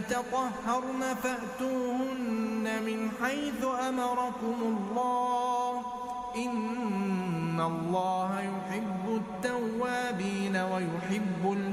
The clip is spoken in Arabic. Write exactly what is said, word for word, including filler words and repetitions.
يتطهرن فأتوهن من حيث أمركم الله إن الله يحب التوابين ويحب